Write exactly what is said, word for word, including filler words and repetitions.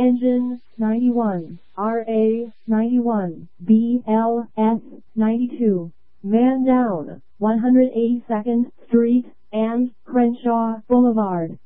Engine, ninety-one, R A, ninety-one, B L S, ninety-two. Man down, one hundred eighty-second Street and Crenshaw Boulevard.